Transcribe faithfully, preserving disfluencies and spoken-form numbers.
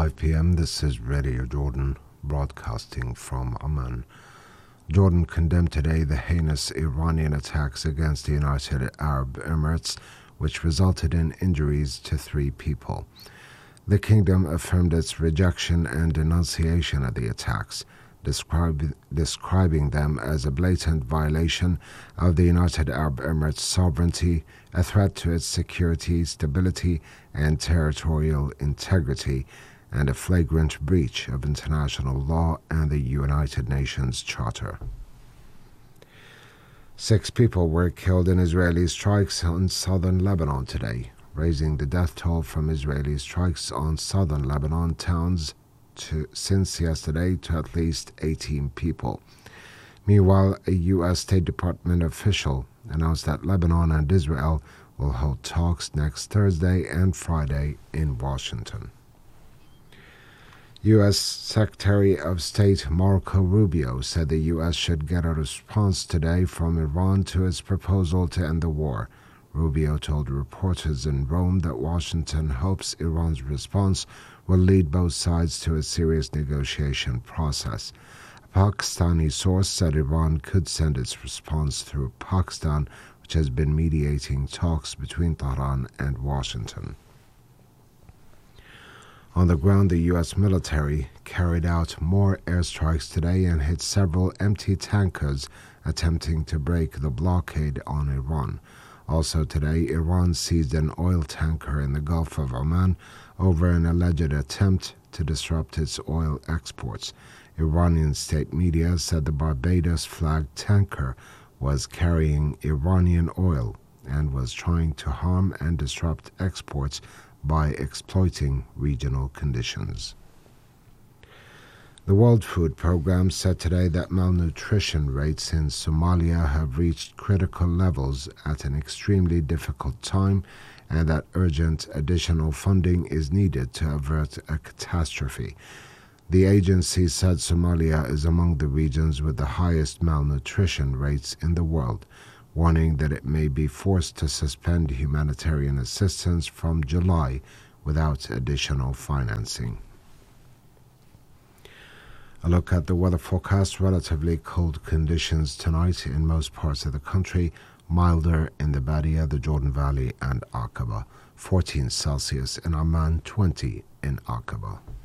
five p m This is Radio Jordan, broadcasting from Amman. Jordan condemned today the heinous Iranian attacks against the United Arab Emirates, which resulted in injuries to three people. The kingdom affirmed its rejection and denunciation of the attacks, describe, describing them as a blatant violation of the United Arab Emirates' sovereignty, a threat to its security, stability, and territorial integrity, and a flagrant breach of international law and the United Nations Charter. Six people were killed in Israeli strikes on southern Lebanon today, raising the death toll from Israeli strikes on southern Lebanon towns to, since yesterday to at least eighteen people. Meanwhile, a U S State Department official announced that Lebanon and Israel will hold talks next Thursday and Friday in Washington. U S Secretary of State Marco Rubio said the U S should get a response today from Iran to its proposal to end the war. Rubio told reporters in Rome that Washington hopes Iran's response will lead both sides to a serious negotiation process. A Pakistani source said Iran could send its response through Pakistan, which has been mediating talks between Tehran and Washington. On the ground, the U S military carried out more airstrikes today and hit several empty tankers attempting to break the blockade on Iran. Also today, Iran seized an oil tanker in the Gulf of Oman over an alleged attempt to disrupt its oil exports. Iranian state media said the Barbados-flagged tanker was carrying Iranian oil and was trying to harm and disrupt exports by exploiting regional conditions. The World Food Programme said today that malnutrition rates in Somalia have reached critical levels at an extremely difficult time and that urgent additional funding is needed to avert a catastrophe. The agency said Somalia is among the regions with the highest malnutrition rates in the world, warning that it may be forced to suspend humanitarian assistance from July without additional financing. A look at the weather forecast: relatively cold conditions tonight in most parts of the country, milder in the Badia, the Jordan Valley, and Aqaba. fourteen Celsius in Amman, twenty in Aqaba.